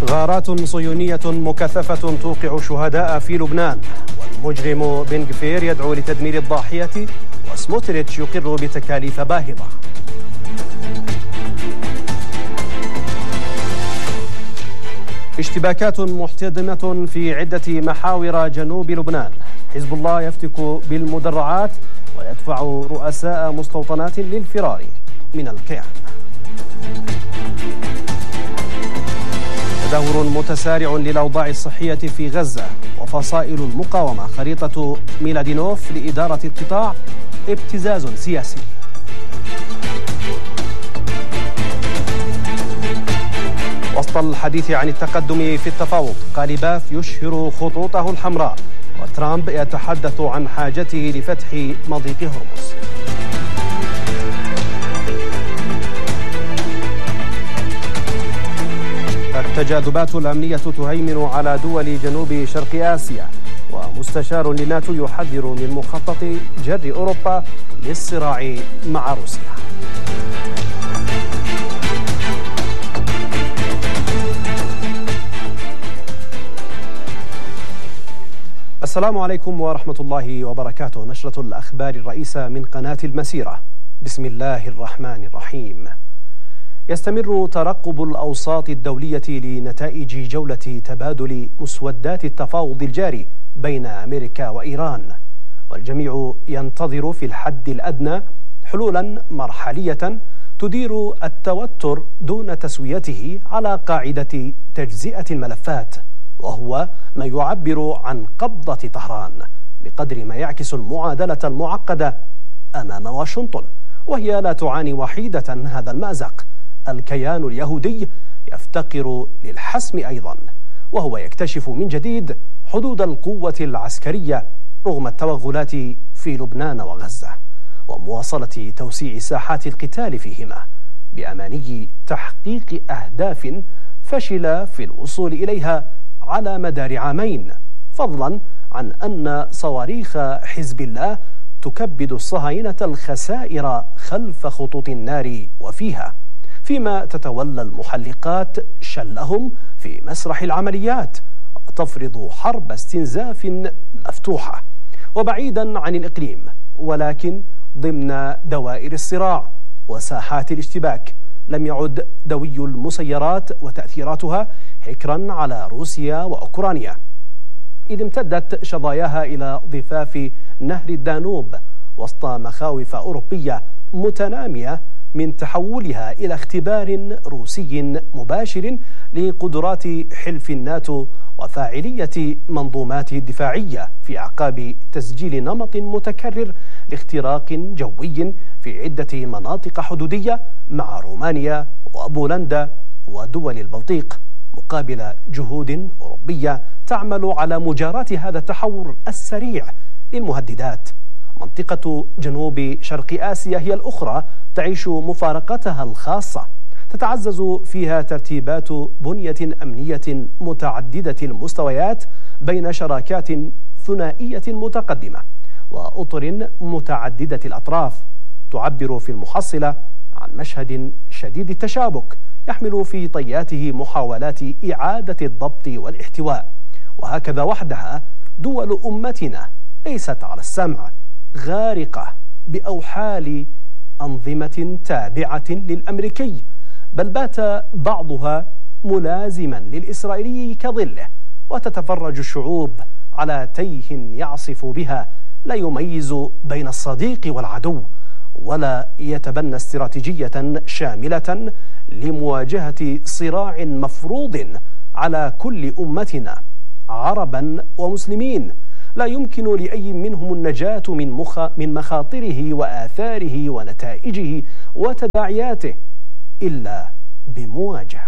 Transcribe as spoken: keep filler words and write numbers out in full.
غارات صهيونية مكثفة توقع شهداء في لبنان، والمجرم بن غفير يدعو لتدمير الضاحية، وسموتريتش يقر بتكاليف باهظة. اشتباكات محتدمة في عدة محاور جنوب لبنان، حزب الله يفتك بالمدرعات ويدفع رؤساء مستوطنات للفرار من الكيان. تدهور متسارع للأوضاع الصحية في غزة، وفصائل المقاومة خريطة ميلادينوف لإدارة القطاع ابتزاز سياسي. وسط الحديث عن التقدم في التفاوض، قاليباف يشهر خطوطه الحمراء، وترامب يتحدث عن حاجته لفتح مضيق هرمز. التجاذبات الأمنية تهيمن على دول جنوب شرق آسيا، ومستشار للناتو يحذر من مخطط جر أوروبا للصراع مع روسيا. السلام عليكم ورحمة الله وبركاته. نشرة الأخبار الرئيسة من قناة المسيرة. بسم الله الرحمن الرحيم. يستمر ترقب الأوساط الدولية لنتائج جولة تبادل مسودات التفاوض الجاري بين أمريكا وإيران، والجميع ينتظر في الحد الأدنى حلولا مرحلية تدير التوتر دون تسويته على قاعدة تجزئة الملفات، وهو ما يعبر عن قبضة طهران بقدر ما يعكس المعادلة المعقدة أمام واشنطن، وهي لا تعاني وحيدة هذا المأزق. الكيان اليهودي يفتقر للحسم أيضا، وهو يكتشف من جديد حدود القوة العسكرية رغم التوغلات في لبنان وغزة، ومواصلة توسيع ساحات القتال فيهما بأماني تحقيق أهداف فشل في الوصول إليها على مدار عامين، فضلا عن أن صواريخ حزب الله تكبد الصهاينة الخسائر خلف خطوط النار وفيها، فيما تتولى المحلقات شلهم في مسرح العمليات وتفرض حرب استنزاف مفتوحة وبعيدا عن الإقليم، ولكن ضمن دوائر الصراع وساحات الاشتباك. لم يعد دوي المسيرات وتأثيراتها حكرا على روسيا وأوكرانيا، إذ امتدت شظاياها إلى ضفاف نهر الدانوب وسط مخاوف أوروبية متنامية من تحولها إلى اختبار روسي مباشر لقدرات حلف الناتو وفاعلية منظوماته الدفاعية في أعقاب تسجيل نمط متكرر لاختراق جوي في عدة مناطق حدودية مع رومانيا وبولندا ودول البلطيق، مقابل جهود أوروبية تعمل على مجاراة هذا التحور السريع للمهددات. منطقة جنوب شرق آسيا هي الأخرى تعيش مفارقتها الخاصة، تتعزز فيها ترتيبات بنية أمنية متعددة المستويات بين شراكات ثنائية متقدمة وأطر متعددة الأطراف، تعبر في المحصلة عن مشهد شديد التشابك يحمل في طياته محاولات إعادة الضبط والاحتواء. وهكذا وحدها دول أمتنا ليست على السمع، غارقة بأوحال أنظمة تابعة للأمريكي، بل بات بعضها ملازما للإسرائيلي كظله، وتتفرج الشعوب على تيه يعصف بها لا يميز بين الصديق والعدو، ولا يتبنى استراتيجية شاملة لمواجهة صراع مفروض على كل أمتنا عربا ومسلمين لا يمكن لأي منهم النجاة من, مخ... من مخاطره وآثاره ونتائجه وتداعياته إلا بمواجهة.